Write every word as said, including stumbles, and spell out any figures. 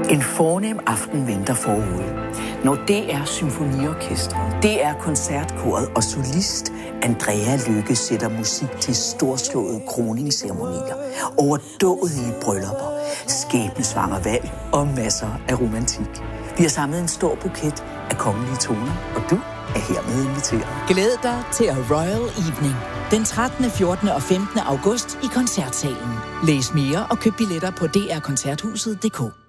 En fornem aften venter forude, når D R Symfoniorkestret, D R Koncertkoret og solist Andrea Lykke sætter musik til storslåede kroningsceremonier, overdådige bryllupper, skæbnesvanger valg og masser af romantik. Vi har samlet en stor buket af kongelige toner, og du er hermed inviteret. Glæd dig til A Royal Evening den trettende, fjortende og femtende august i Koncertsalen. Læs mere og køb billetter på d r koncerthuset punktum d k.